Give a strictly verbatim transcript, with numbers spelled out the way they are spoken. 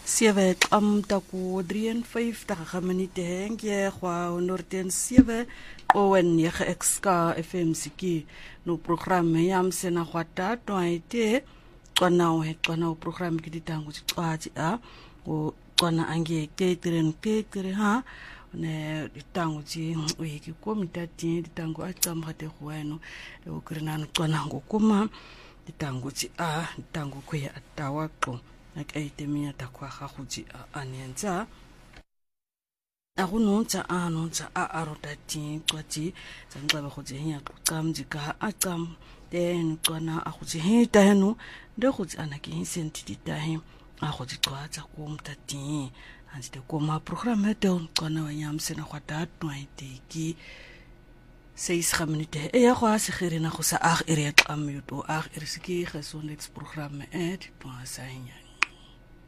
sewe am taku drieënvyftig minute hengje kwa honderd sewe o en nege X K F M siki no programme yam sena kwata to aite kwana o kwana o programme kiditangu tshwaji a o kwana ange ketren ketre ha ne ditangu tsi o yiki komita ti ditangu a tsamgate gweno o krena kwana ngokuma ditangu tsi a ditangu kwe atawaqo like aitemia takwa gaguji anenza agunonza anonza a arotati twati zangxaba goje hinya qamji ka aqam den tswana aguji hita henu ndoguji anaki insentity tahe aguji twatsa kumtati anjite koma programme te tswana wanyamse na kwata twaiteki seis minute e ya go se girena go sa ag ere qam yuto ag ere siki gesondheidsprogramme et pa sa hinya